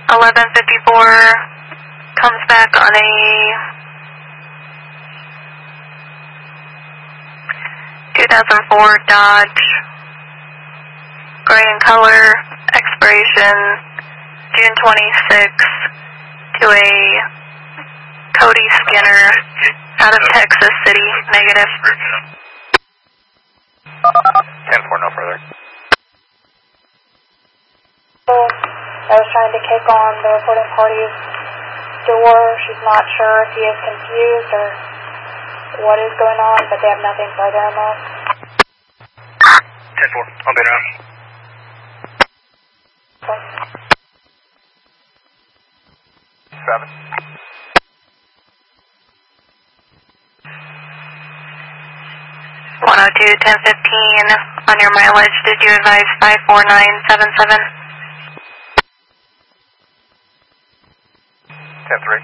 1154 comes back on a 2004 Dodge, gray in color, expiration June 26 to a Cody Skinner out of Texas City, negative. 10-4, no further. I was trying to kick on the reporting party's door. She's not sure if he is confused or what is going on, but they have nothing further on that. 10-4, I'll be around. Seven. 102, 1015 on your mileage. Did you advise 54977? 10-3.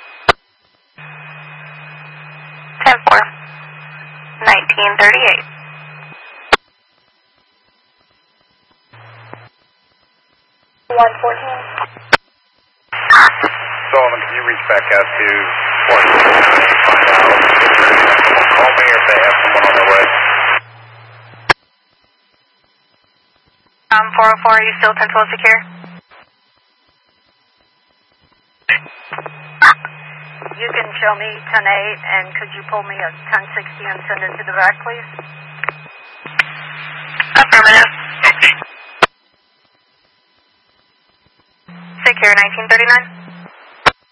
10-4. 1938. Sullivan, can you reach back out to 149 and find out if someone called me or if they have someone on their way? 404, are you still 1012 secure? You can show me 10-8, and could you pull me a 1060 and send it to the back, please? Affirmative. Secure 1939.